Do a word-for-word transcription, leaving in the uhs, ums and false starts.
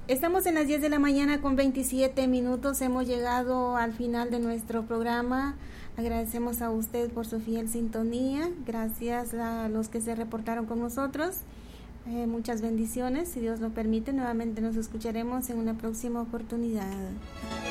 Estamos en las diez de la mañana con veintisiete minutos. Hemos llegado al final de nuestro programa. Agradecemos a usted por su fiel sintonía. Gracias a los que se reportaron con nosotros. Eh, muchas bendiciones. Si Dios lo permite, nuevamente nos escucharemos en una próxima oportunidad.